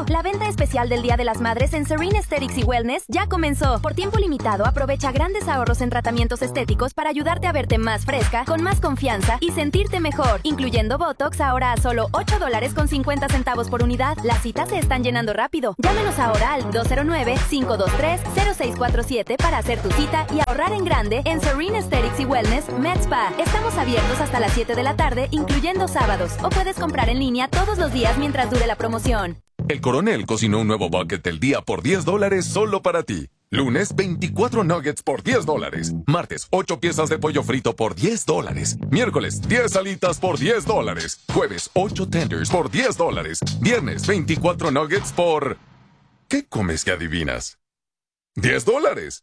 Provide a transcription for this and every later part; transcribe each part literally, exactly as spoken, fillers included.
regalo. La venta especial del Día de las Madres en Serene Aesthetics y Wellness ya comenzó. Por tiempo limitado, aprovecha grandes ahorros en tratamientos estéticos para ayudarte a verte más fresca, con más confianza y sentirte mejor, incluyendo Botox ahora a solo ocho dólares con cincuenta centavos por unidad. Las citas se están llenando rápido. Llámenos ahora al dos cero nueve, cinco dos tres, cero seis cuatro siete para hacer tu cita y ahorrar en grande en Serene Aesthetics y Wellness Med Spa. Estamos abiertos hasta las siete de la tarde, incluyendo sábados, o puedes comprar en línea todos los días mientras dure la promoción. El Coronel cocinó un nuevo bucket del día por diez dólares solo para ti. Lunes, veinticuatro nuggets por diez dólares. Martes, ocho piezas de pollo frito por diez dólares. Miércoles, diez alitas por diez dólares. Jueves, ocho tenders por diez dólares. Viernes, veinticuatro nuggets por... ¿Qué comes que adivinas? ¡diez dólares!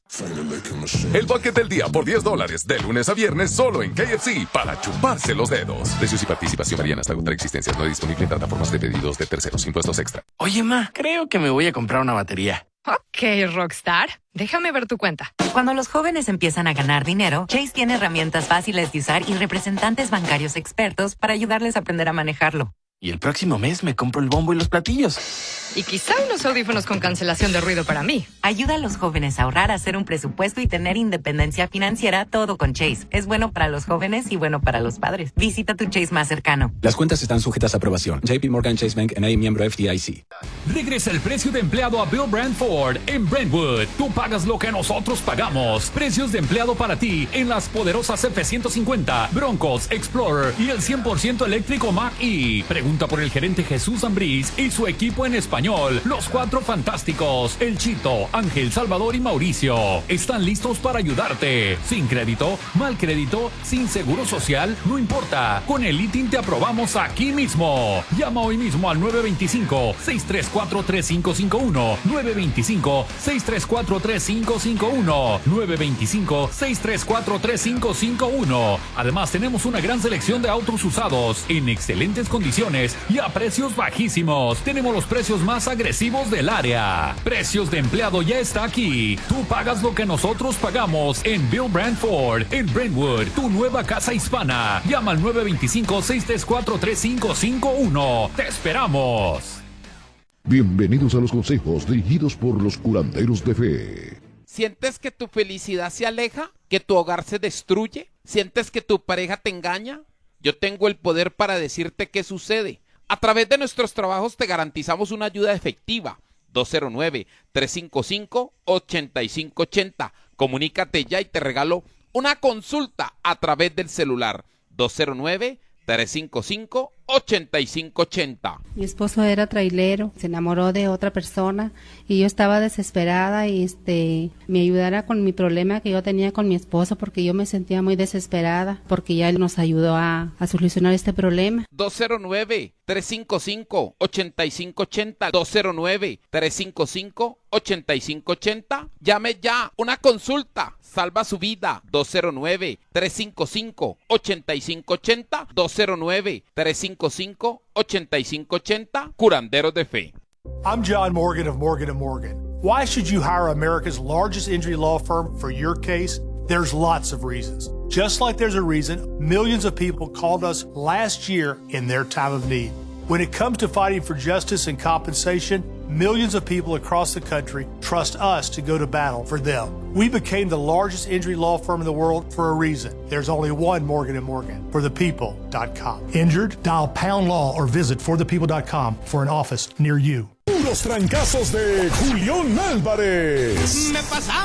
El bucket del día por diez dólares, de lunes a viernes, solo en K F C, para chuparse los dedos. Precios y participación varían hasta agotar existencias. No disponible en plataformas de pedidos de terceros. Impuestos extra. Oye, ma, creo que me voy a comprar una batería. Ok, Rockstar. Déjame ver tu cuenta. Cuando los jóvenes empiezan a ganar dinero, Chase tiene herramientas fáciles de usar y representantes bancarios expertos para ayudarles a aprender a manejarlo. Y el próximo mes me compro el bombo y los platillos. Y quizá unos audífonos con cancelación de ruido para mí. Ayuda a los jóvenes a ahorrar, a hacer un presupuesto y tener independencia financiera, todo con Chase. Es bueno para los jóvenes y bueno para los padres. Visita tu Chase más cercano. Las cuentas están sujetas a aprobación. J P Morgan Chase Bank N A, miembro F D I C. Regresa el precio de empleado a Bill Brand Ford en Brentwood. Tú pagas lo que nosotros pagamos. Precios de empleado para ti en las poderosas F ciento cincuenta, Broncos, Explorer y el cien por ciento eléctrico Mach-E. Pregunta por el gerente Jesús Ambriz y su equipo en español. Los cuatro fantásticos, El Chito, Ángel, Salvador y Mauricio. Están listos para ayudarte. Sin crédito, mal crédito, sin seguro social, no importa. Con el I T I N te aprobamos aquí mismo. Llama hoy mismo al nueve dos cinco, seis tres cuatro, tres cinco cinco uno. nueve dos cinco, seis tres cuatro, tres cinco cinco uno. nueve dos cinco, seis tres cuatro, tres cinco cinco uno. Además, tenemos una gran selección de autos usados en excelentes condiciones y a precios bajísimos. Tenemos los precios más agresivos del área. Precios de empleado ya está aquí. Tú pagas lo que nosotros pagamos en Bill Brand Ford, en Brentwood, tu nueva casa hispana. Llama al nueve dos cinco, seis tres cuatro, tres cinco cinco uno. ¡Te esperamos! Bienvenidos a los consejos dirigidos por los curanderos de fe. ¿Sientes que tu felicidad se aleja? ¿Que tu hogar se destruye? ¿Sientes que tu pareja te engaña? Yo tengo el poder para decirte qué sucede. A través de nuestros trabajos te garantizamos una ayuda efectiva. dos cero nueve, tres cinco cinco, ocho cinco ocho cero. Comunícate ya y te regalo una consulta a través del celular. dos cero nueve, tres cinco cinco, ocho cinco ocho cero. Mi esposo era trailero, se enamoró de otra persona y yo estaba desesperada y este me ayudara con mi problema que yo tenía con mi esposo porque yo me sentía muy desesperada porque ya él nos ayudó a, a solucionar este problema. dos cero nueve, tres cinco cinco, ocho cinco ocho cero. dos cero nueve, tres cinco cinco, ocho cinco ocho cero. Llame ya, una consulta salva su vida. dos cero nueve, tres cinco cinco, ocho cinco ocho cero. dos cero nueve, tres cinco cinco, ocho cinco ocho cero. Curanderos de Fe. I'm John Morgan of Morgan and Morgan. Why should you hire America's largest injury law firm for your case? There's lots of reasons. Just like there's a reason millions of people called us last year in their time of need. When it comes to fighting for justice and compensation, millions of people across the country trust us to go to battle for them. We became the largest injury law firm in the world for a reason. There's only one Morgan and Morgan, for the people dot com. Injured? Dial pound law or visit for the people dot com for an office near you. Los trancazos de Julián Álvarez. Me pasa